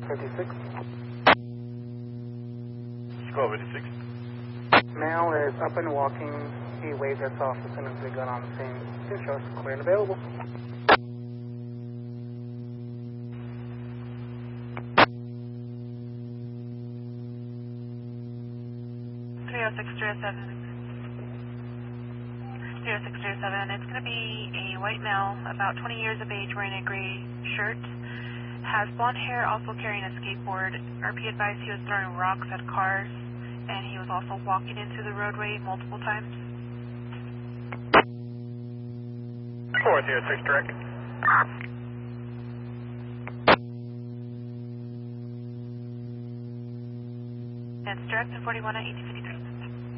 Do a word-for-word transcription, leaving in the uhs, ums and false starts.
fifty-six. twelve fifty-six. Male is up and walking. He waved us off as soon as we got on the scene. Two shows clear and available. three oh six three oh seven. three oh six three oh seven. It's going to be a white male, about twenty years of age, wearing a gray shirt. Has blonde hair, also carrying a skateboard. R P advised he was throwing rocks at cars, and he was also walking into the roadway multiple times. four zero six direct. It's direct and forty-one at eighteen fifty-three.